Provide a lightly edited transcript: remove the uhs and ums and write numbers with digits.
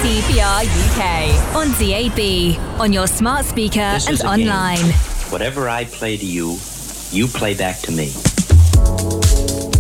CPR UK on DAB, on your smart speaker This and is a online. game. Whatever I play to you, you play back to me.